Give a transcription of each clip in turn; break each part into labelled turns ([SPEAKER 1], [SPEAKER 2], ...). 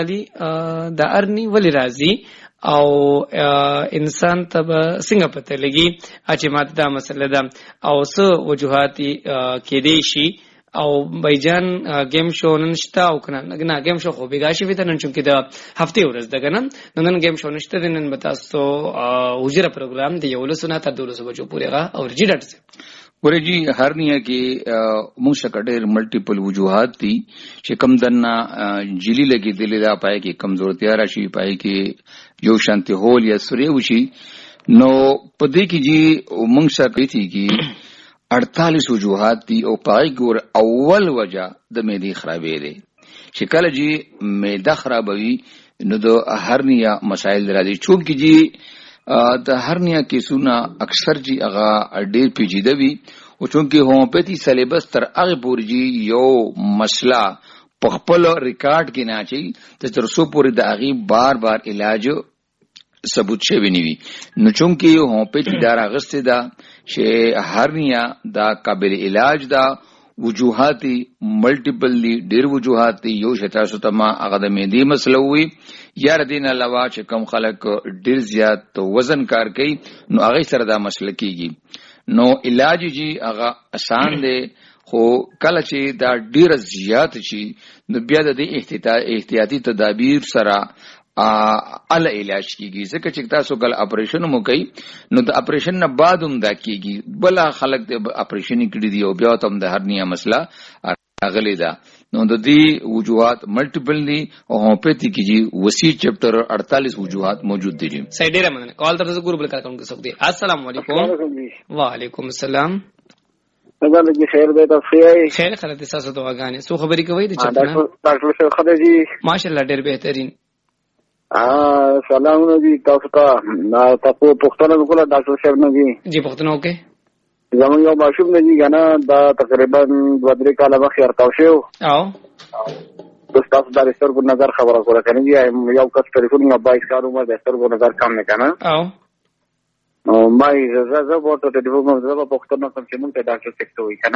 [SPEAKER 1] د ارنی ولی راځي او انسان ته څنګه پته لګي چې ماته دا مسله ده او څه وجوهات کې دی شي او بایجان گیم شو نن شته او کنه نه گیم شو خو بیګا شي وته نن چې د هفته ورځ ده کنه نن گیم شو نشته نن به تاسو وجره پروګرام دی یو لسونه تر 200 بجو پورېغه او جی ډاټ سے
[SPEAKER 2] ورجی هرنیه کې موږ ډېر ملټیپل وجوهات دي چې کم دنه جلی لګي دي دا پای کې کمزورتیا راشي پای کې یو شانتي هول یا سوري وشي نو پدې کې جی موږ څه کوي کې 48 وجوهات دي او پای ګور اول وجہ د معدې خرابې دي چې کله جی معده خرابوي نو د هرنیه مسائل راځي چونکه جی د هرنیه کیسونه اکثر جی هغه ډېر پیچیده وي او چونکه هومیوپیتي سلیبس تر هغه پورې جی یو مسله په خپل ریکارډ کې نه اچي تر څو پورې د هغه بار علاج ثبوت شوی نیوي نو چونکه هومیوپیتي دا راغسته ده چې هرنیه دا قابل علاج ده وجوهات ملټیپل دي ډېر وجوهات دي یو شتا ستما هغه د معدې مسله وي یا دین علاوه چې کم خلک ډېر زیات وزن کار کوي نو هغه سره دا مسله کیږي نو علاج جی هغه آسان دی خو کله چې دا ډېر زیات شي نو بیا د احتیاطي تدابیر سره ال علاج کیږي ځکه چې تاسو کله اپریشن مو کوي نو د اپریشن نه بعد هم دا کیږي بل خلک د اپریشن کړي دی او بیا تم د هرنیه مسله اغلی دا نو د دې وجوهات ملټیپل دي او هومیوپیتي کې جی وسیع چپټر 48 وجوهات موجود دي جی
[SPEAKER 1] صحیح ډیر مننه کال تر څو ګروپ کار کوم کې سکتے السلام علیکم وعلیکم السلام
[SPEAKER 3] اگر جی خیر دی تاسو
[SPEAKER 1] خیر خلک تاسو دعاګانې سو خبرې کوي د چا
[SPEAKER 3] ډاکټر صاحب خدای جی
[SPEAKER 1] ماشاءالله ډیر بهترین
[SPEAKER 3] سلام جی تاسو ته تاسو پښتنه وکړه ډاکټر صاحب نه
[SPEAKER 1] جی پښتنه وکړه
[SPEAKER 3] زمون یو ماشوم نه جی غنا دا تقریبا 2-3 کاله مخکې ارتاو شو
[SPEAKER 1] او
[SPEAKER 3] تاسو د سترګو نظر خبره کوله کنه جی یو کس ټلیفون ما 22 کال عمر د سترګو نظر کم نه کنه
[SPEAKER 1] او
[SPEAKER 3] ما زه ورته ټلیفون ما زه په پښتنه کوم چې مونږ ته ډاکټر څخه وای کنه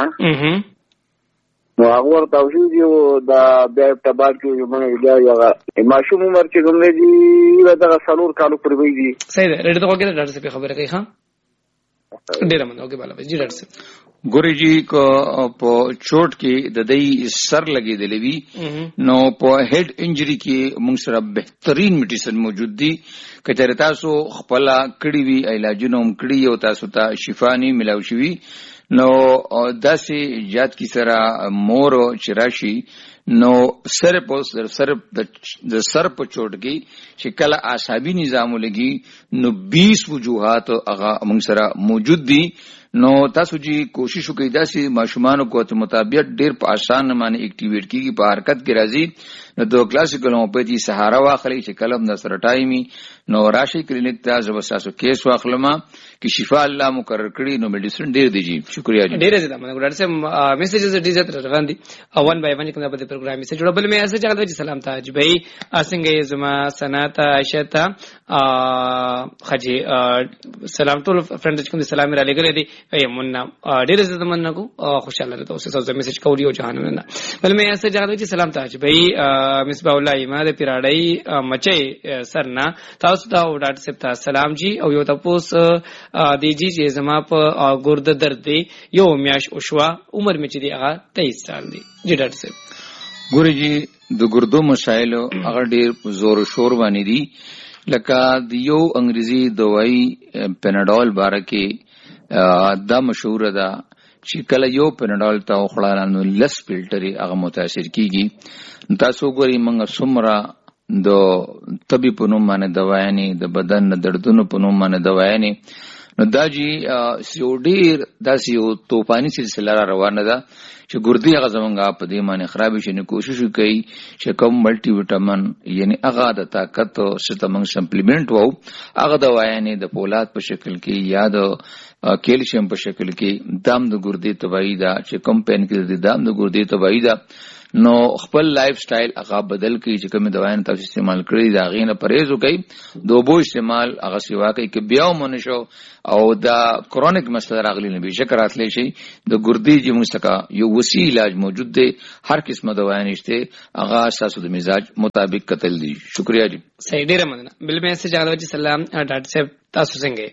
[SPEAKER 3] نو هغه ورته وشو دا بیا په بعد کې موږ یو ماشوم عمر چې کوم دی دا څلور کالو پر وی دي
[SPEAKER 1] صحیح ده رډ ته وګورئ ډاکټر صاحب خبره کوي ها ډیر مننه اوکې بالا جی ډاکټر صاحب
[SPEAKER 2] ګوري جی کو په چوټ کې د دې سر لګېدلې وی نو په هډ انجری کې موږ سره بهترین میډیسن موجود دي کچره تاسو خپل کړي وی علاجونه هم کړي او تاسو ته شفا نه ملاوي شي نو داسې ایجاد کی سره مور چراشی نو سر د سر په چوټ کې چې کله اعصابي نظام لګي نو 20 وجوهات هغه موږ سره موجود دي نو تاسو جی کوشش وکړئ داسې ماشومان کو ته مطابق ډیر په آسان معنی اکټیویټ کیږي په حرکت کې راځي نو د کلاسیکل هومیوپیتي سهارا واخلي چې کلم د سره ټایمي نو راشي کلینیک ته ځو تاسو کیس واخلما کی شفا الله مقرر کړی نو میډیسن ډیر دی جی شکریا جی
[SPEAKER 1] ډیر زیاته مننه ډاکټر صاحب میسیجز ډیر زیات روان دي اون بای باندې کومه په پروګرام میسیج جوړبل مې اسه چاله سلام تاج بھائی اسنګ زما سناتا عائشہ خجی سلام ټول فرند کوم سلام را لګل دي ایمنا ډیر زیاته مننه کو خوشاله تاسو سره میسیج کولی او جهانونه بل مې اسه چاله سلام تاج بھائی مصباح الله ایمه د پیراړی مچي سرنا تاسو ته ډاکټر صاحب ته سلام جی او یو تاسو دیجی چې زما په ګرده درد دی یو میاش او شوا عمر مې چې دی هغه 23 سال دی جی ډاکټر صاحب
[SPEAKER 2] ګوري جی د ګردو مسائل هغه ډیر زور شور باندې دي لکه د یو انګریزي دوايي پیناډول بارکه دا مشهور ده چې کله یو پیناډول ته وخړل نو لس فلټري هغه متاثر کیږي تاسو ګوري موږ څومره د طبي په نوم باندې دوايانې د بدن دردونو په نوم باندې دوايانې نو دا جی سیوډیر دا سیو توپانی سلسله روانه ده چې ګردی هغه زمونږه په دې باندې خراب شي نه کوشش وکړي چې کوم ملټي وټامین یعنی هغه د طاقت او ستمنګ سپلیمنٹ وو هغه دوايانې د فولاد په شکل کې یا د کیلشیم په شکل کې دام د ګردی تبعی دا چې کوم پین کې د دام د ګردی تبعی دا نو خپل لایف سټایل هغه بدل کړي چې کوم دوايان تاسو استعمال کړی دا غینه پرهیز وکړي دوبو استعمال هغه سیوا کوي کې بیا مونږ شو او دا کرونیک مسله راغلی نه به شکر راتلی شي د ګردې چې موږ څخه یو وسیع علاج موجود دی هر قسمه دوايان نشته هغه اساسو د مزاج مطابق قتل دي شکریا جی
[SPEAKER 1] صحیح ډیر مننه بل مې سره جواب چې سلام ډاکټر صاحب تاسو څنګه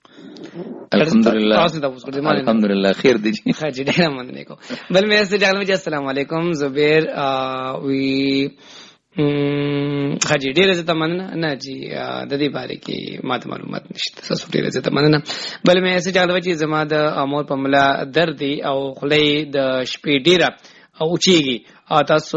[SPEAKER 2] الحمدلله خیر دی
[SPEAKER 1] خاجي ډیر مننه کو بل مې سره جواب چې السلام علیکم زبیر وی خاجي ډیر زه مننه نه جی د دې باره کې ماته معلومات نشته تاسو ډیر زه مننه بل مې سره جواب چې زما د امور په ملا درد دی او خلې د شپې ډیره او چیږي تاسو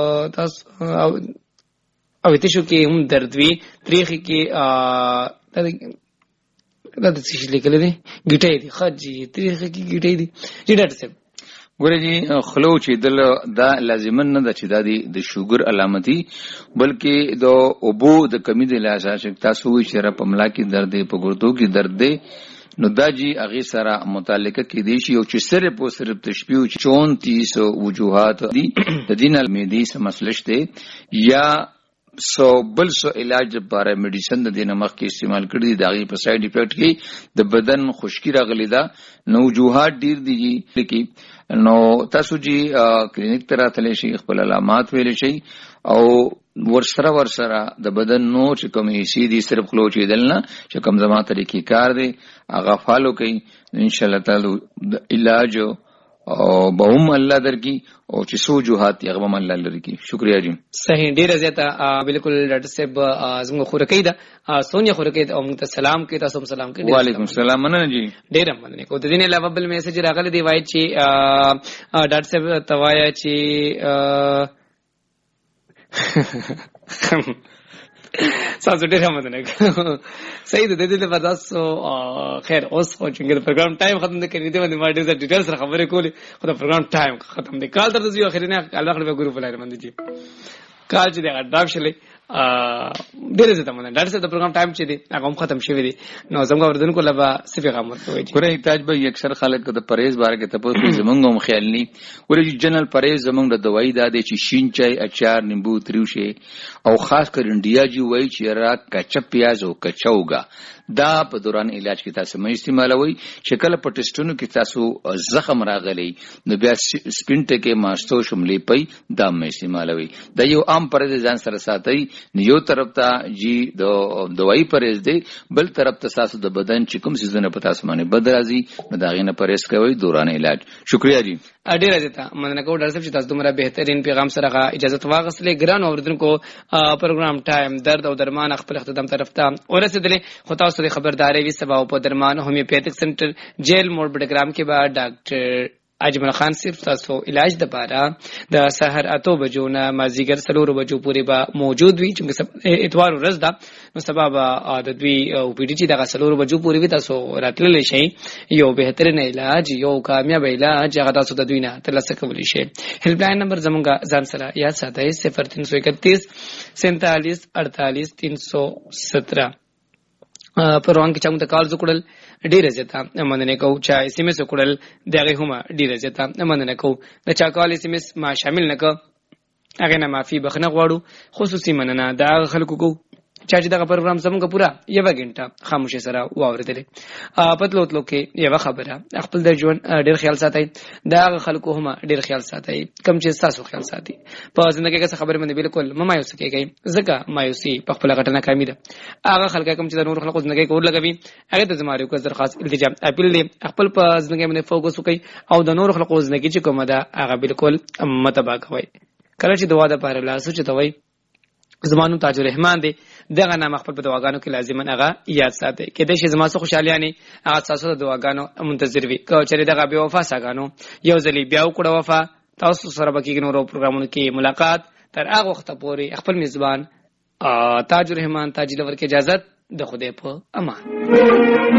[SPEAKER 1] او تاسو کې هم درد وی تاریخ کې دا د څه لیکل دي ګټای دي خاجي تاریخ کې ګټای دي چې ډاکټر صاحب
[SPEAKER 2] ګورې جی خلو چې دل دا لازمن نه ده چې دا د شوګر علامتي بلکې د اوبو د کمی د علاج تاسو وی چې را پملا کې درد په ګردو کې درد نو دا جی هغه سره متعلقه کې دي چې یو چې صرف تشبیه 34 وجوهات دي د دین المیدی سم مسلشته یا بل علاج لپاره میډیسن د دینه مخ کې استعمال کړی داغي په ساید افیکټ کې د بدن خشکی راغلی دا نو وجوهات ډیر دي کې نو تاسو جی کلینیک ته راتلی شي خپل علامات ویل شي او ورسره د بدن نو چې کوم هي دي صرف خلو چې دلنه چې کوم زما طریقې کار دي هغه فالو کوي ان شاء الله تعالی د علاج او بهم الله درکی او چې سو وجوهات یې غوم الله لري شکریا جی
[SPEAKER 1] صحیح ډیر زیاته بالکل ډاکټر صاحب زموږ خورکې ده سونیا خورکې او موږ ته سلام کوي تاسو سلام کوي
[SPEAKER 2] وعلیکم السلام مننه جی
[SPEAKER 1] ډیر مننه کو د دې نه علاوه بل میسج راغلی دی وای چې ډاکټر صاحب توایا چې تاسو ډیر مننه صحیح ده د دې په تاسو خیر اوس خو چې پروګرام ټایم ختم نه کړی دی باندې ما ډیر ډیټیل سره خبرې کولې خو دا پروګرام ټایم ختم دی کال تر دې اخرینه الله خپل ګروپ لاره باندې جی کال چې دا ډاپ شلې ډیر زه ته مننه ډاکټر صاحب د پروګرام ټایم چې دی هغه هم ختم شوی دی نو زموږ وردونکو لبا صفه غامر کوي
[SPEAKER 2] ګوره احتیاج به اکثر خلک د پرهیز باره کې تاسو زمونږ هم خیال ني ګوره جنرال پرهیز زمونږ د دوايي دادې چې شین چای اچار نیمبو تریوشه او خاص کر انډیا جی وای چې را کچا پیاز او کچاوګه دا په دوران علاج کې تاسو مې استعمالوي شکل په ټیسټونو کې تاسو زخم راغلی نو بیا سپینټ کې ماستو شملې پي دا مې استعمالوي دا یو عام پرهیز ځان سره ساتي یو طرف ته جی د دوايي پرهیز دی بل طرف ته تاسو د بدن چې کوم سيزونه په تاسو باندې بدرازي نو دا غینه پرهیز کوي دوران علاج شکریا جی
[SPEAKER 1] ډیر زیاته مننه کوم ډاکټر صاحب چې تاسو دومره بهترین پیغام سره اجازه واغسلې ګران اوردونکو پروګرام ټایم درد او درمان خپل اختتام طرف ته ورسېدلې خو تاسو د خبرداري وي سبا په درمان هومیوپیتھک سنټر جیل موډ بډګرام کې به ډاکټر اجمل خان صرف تاسو علاج د پاره د سحر 8 بجو نه مازیګر 3 بجو پورې به موجود وي چې اتوار ورځ ده نو سبا د دوی او پی ډی چې د 3 بجو پورې به تاسو راتللی شي یو بهترین علاج یو کامیاب علاج هغه تاسو د دوی نه ترلاسه کولی شي هیلپ لاین نمبر زمونږ ځان سره یاد ساتئ 0331 47 48 317 پروان کې چا مت کال وکړل ډیر زیاته مننه کو چا اس ام اس وکړل دغه هم ډیر زیاته مننه کو د چا کال اس ام اس ما شامل نک هغه نه معافي بخنه غواړو خصوصي مننه دا خلکو کو چا چې دغه پروګرام زموږ پورا یو غنټه خاموشه سره واوریدل پتلوتلو کې یو خبره خپل د ژوند ډیر خیال ساتي دا خلکو هم ډیر خیال ساتي کم چې تاسو خیال ساتي په ژوندۍ کې څه خبره باندې بالکل مایوس کېږي ځکه مایوسي په خپل غټنه کمی ده هغه خلک کم چې د نور خلکو ژوندۍ کې ور لګوي هغه د زمارو کو درخواست التجا اپیل دی خپل په ژوندۍ باندې فوکس وکړي او د نور خلکو ژوندۍ چې کومه ده هغه بالکل متبا کوي کله چې دوا د پاره لاسو چې توي زمانو تاج الرحمن دی دغه نام خپل په دواګانو کې لازمن هغه یاد ساتي کله چې زما سره خوشاليانه هغه تاسو د دواګانو منتظر وي کو چې دغه بیا وفا ساګانو یو ځلی بیا وکړه وفا تاسو سره به کې نورو پروګرامونو کې ملاقات تر هغه وخت پورې خپل میزبان تاج الرحمن تاج لور کې اجازه د خدای په امان